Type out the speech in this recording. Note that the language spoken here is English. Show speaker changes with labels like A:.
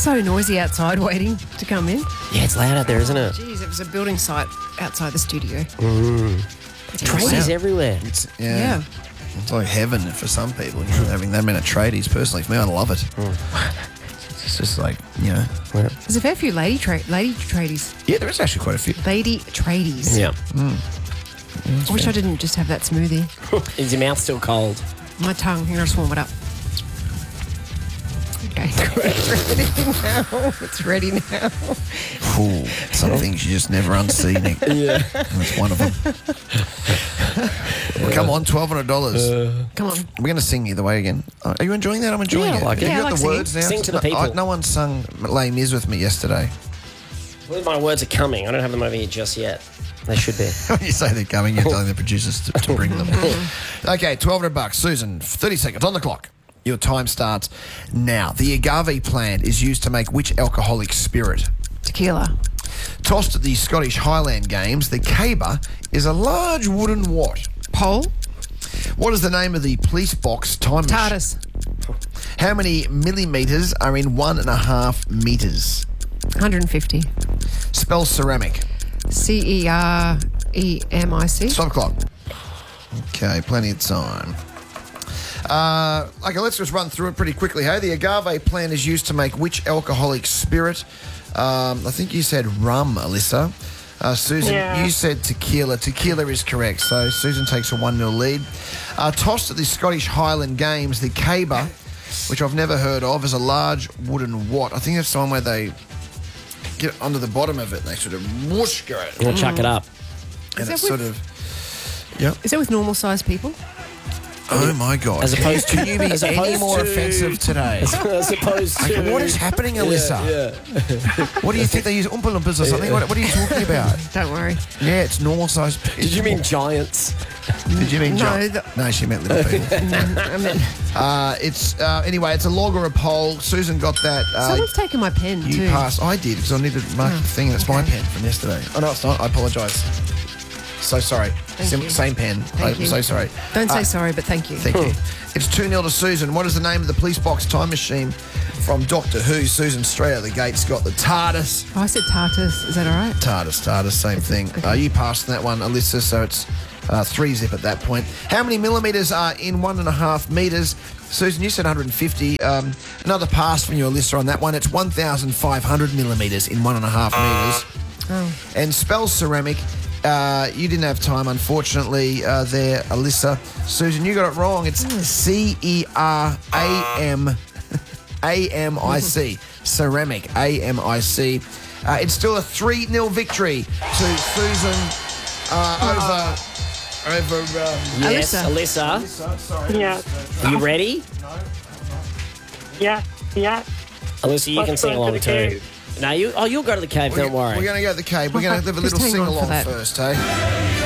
A: so noisy outside waiting to come in.
B: Yeah, it's loud out there, isn't it?
A: Jeez, it was a building site outside the studio.
B: Tradies everywhere.
A: Yeah.
C: It's like heaven for some people, having that many tradies. Personally, for me, I love it. It's just like,
A: There's a fair few lady tradies.
C: Yeah, there is actually quite a few.
A: Lady tradies.
B: Yeah.
A: I wish I didn't just have that smoothie.
B: Is your mouth still cold?
A: My tongue, here, I'll just warm it up. Okay, it's ready now.
C: Ooh, some things you just never unsee, Nick. Yeah. That's one of them. Well, come on, $1,200.
A: Come on.
C: We're going to sing either way again. Are you enjoying that? I'm enjoying
B: Yeah, I
C: it.
B: like it.
C: Have
A: Yeah,
C: you
A: I
C: got
A: like
C: the words now?
B: Sing to the people.
C: No one sung Les Mis with me yesterday.
B: Well, my words are coming. I don't have them over here just yet. They should be.
C: When you say they're coming, you're telling the producers to bring them. Okay, $1,200. Susan, 30 seconds on the clock. Your time starts now. The agave plant is used to make which alcoholic spirit?
A: Tequila.
C: Tossed at the Scottish Highland Games, the caber is a large wooden what?
A: Pole.
C: What is the name of the police box time machine?
A: TARDIS.
C: How many millimetres are in 1.5 metres?
A: 150.
C: Spell ceramic.
A: CEREMIC.
C: Stop clock. Okay, plenty of time. Okay, let's just run through it pretty quickly. Hey, the agave plant is used to make which alcoholic spirit? I think you said rum, Alyssa. Susan, you said tequila. Tequila is correct. So Susan takes a 1-0 lead. Tossed at the Scottish Highland Games, the caber, which I've never heard of, is a large wooden what? I think that's the one where they get under the bottom of it and they sort of whoosh go.
B: I'm going to chuck it up.
C: And
A: Is
C: it's
A: that
C: sort of... Yep.
A: Is that with normal sized people?
C: Oh, my God.
B: As opposed to-
C: Can you be
B: as
C: any
B: opposed
C: more
B: to-
C: offensive today?
B: As opposed to...
C: Okay, what is happening, Alyssa? What do you think they use? Oompa Loompas or something? What are you talking about?
A: Don't worry.
C: Yeah, it's normal size.
B: Did you mean giants?
C: Did you mean
A: No,
C: No, she meant little people.
A: I mean,
C: Anyway, it's a log or a pole. Susan got that.
A: someone's taken my pen
C: You
A: too.
C: passed. I did because I needed to mark the thing, and it's my pen from yesterday. Oh no, it's not. I apologise. So sorry.
A: Thank you.
C: Same pen.
A: Thank
C: I'm
A: you.
C: so sorry.
A: Don't say sorry, but thank you.
C: Thank you. It's 2-0 to Susan. What is the name of the police box time machine from Doctor Who? Susan straight out the gate's got the TARDIS.
A: Oh, I said TARDIS. Is that all right?
C: TARDIS, same thing.
A: Okay.
C: You passed that one, Alyssa, so it's 3-0 at that point. How many millimetres are in 1.5 metres? Susan, you said 150. Another pass from you, Alyssa, on that one. It's 1,500 millimetres in 1.5 metres.
A: Oh.
C: And spell ceramic. You didn't have time, unfortunately, there, Alyssa. Susan, you got it wrong. It's CERAMIC. Ceramic, AMIC. It's still a 3-0 victory to Susan over
B: Yes,
A: Alyssa.
B: Alyssa.
C: Sorry.
D: Yeah.
B: Are you ready?
D: Yeah.
B: Alyssa, you can
D: Let's
B: sing
D: go to
B: along
D: the
B: too.
D: cave.
B: No, you'll go to the cave, don't worry.
C: We're going to go to the cave. We're going to have a
A: Just
C: little
A: hang on for
C: sing-along
A: that.
C: first, hey?